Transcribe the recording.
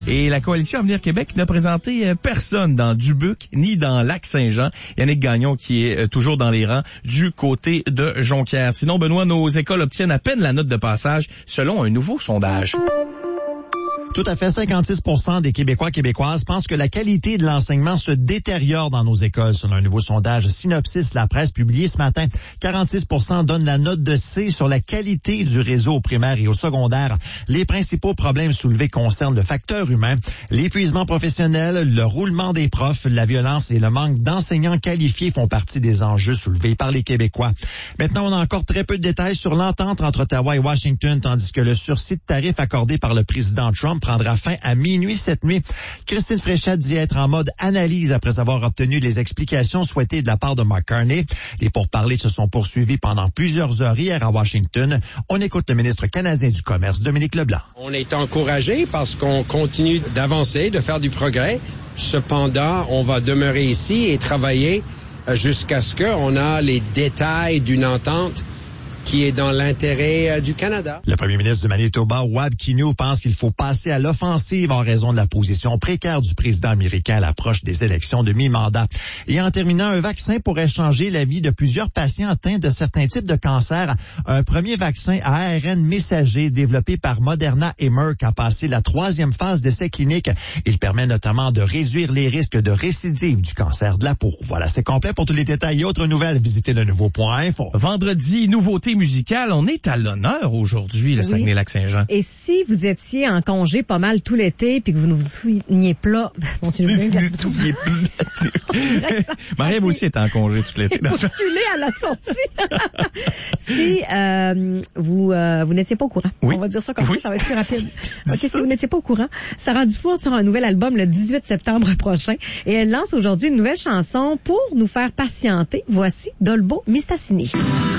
Et la coalition Avenir Québec n'a présenté personne dans Dubuque ni dans Lac-Saint-Jean. Yannick Gagnon qui est toujours dans les rangs du côté de Jonquière. Sinon, Benoît, nos écoles obtiennent à peine la note de passage selon un nouveau sondage. Tout à fait, 56% des Québécoises pensent que la qualité de l'enseignement se détériore dans nos écoles, selon un nouveau sondage Synopsis La Presse publié ce matin. 46% donnent la note de C sur la qualité du réseau au primaire et au secondaire. Les principaux problèmes soulevés concernent le facteur humain, l'épuisement professionnel, le roulement des profs, la violence et le manque d'enseignants qualifiés font partie des enjeux soulevés par les Québécois. Maintenant, on a encore très peu de détails sur l'entente entre Ottawa et Washington, tandis que le sursis de tarifs accordé par le président Trump prendra fin à minuit cette nuit. Christine Fréchette dit être en mode analyse après avoir obtenu les explications souhaitées de la part de Mark Carney. Les pourparlers se sont poursuivis pendant plusieurs heures hier à Washington. On écoute le ministre canadien du Commerce, Dominique Leblanc. On est encouragé parce qu'on continue d'avancer, de faire du progrès. Cependant, on va demeurer ici et travailler jusqu'à ce qu'on a les détails d'une entente qui est dans l'intérêt du Canada. Le premier ministre du Manitoba, Wab Kinew, pense qu'il faut passer à l'offensive en raison de la position précaire du président américain à l'approche des élections de mi-mandat. Et en terminant, un vaccin pourrait changer la vie de plusieurs patients atteints de certains types de cancers. Un premier vaccin à ARN messager développé par Moderna et Merck a passé la 3e phase d'essai clinique. Il permet notamment de réduire les risques de récidive du cancer de la peau. Voilà, c'est complet. Pour tous les détails et autres nouvelles, visitez le nouveau.info. Vendredi, nouveauté musicale. On est à l'honneur aujourd'hui, le Saguenay-Lac-Saint-Jean. Et si vous étiez en congé pas mal tout l'été puis que vous ne vous souveniez pas... Marie-Ève aussi est en congé tout l'été. Postulé à la sortie. Si vous n'étiez pas au courant. Oui. On va dire ça comme ça va être plus rapide. OK, si vous n'étiez pas au courant, Sarah Dufour sera un nouvel album le 18 septembre prochain et elle lance aujourd'hui une nouvelle chanson pour nous faire patienter. Voici Dolbo Mistassini.